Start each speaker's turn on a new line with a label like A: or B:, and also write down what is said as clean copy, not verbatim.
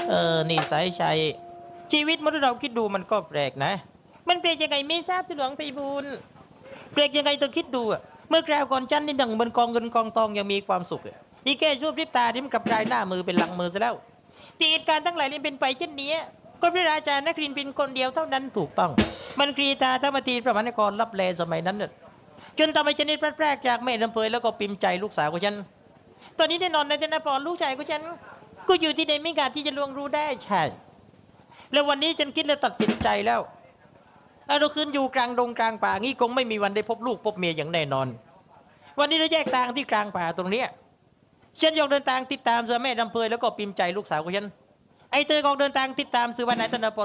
A: นี่สายชัยชีวิตมนุษย์เราคิดดูมันก็แปลกนะมันแปลกยังไงไม่ทราบที่หลวงไพบูลย์แปลกยังไงต้องคิดดูอะเมื่อคราวก่อนฉันนี่ดังบนกองเงินกองทองยังมีความสุขอะนี่แค่ชั่วพริบตาที่มันกลับกลายหน้ามือเป็นหลังมือซะแล้วที่เหตุการณ์ทั้งหลายนี่เป็นไปเช่นนี้ก็พระราชานครินทร์เป็นคนเดียวเท่านั้นถูกต้องมันกรีธาธรรมตีพระมหานครรับแลสมัยนั้นน่ะจนทำให้ชนิดพลัดพรากจากแม่ลำเพยแล้วก็ปิมใจลูกสาวของฉันตอนนี้แน่นอนในธนพรลูกชายของฉันก็อยู่ที่ในไม่อาจที่จะลวงรู้ได้ใช่แล้ววันนี้ฉันคิดแล้วตัดสินใจแล้วเราคืนอยู่กลางดงกลางป่างี้คงไม่มีวันได้พบลูกพบเมียอย่างแน่นอนวันนี้เราแยกทางที่กลางป่าตรงเนี้ยฉันยกเดินทางติดตามเสือแม่ลำเพยแล้วก็ปิมใจลูกสาวของฉันไอ้เธอก็เดินทางติดตามสือวันไหนธนพร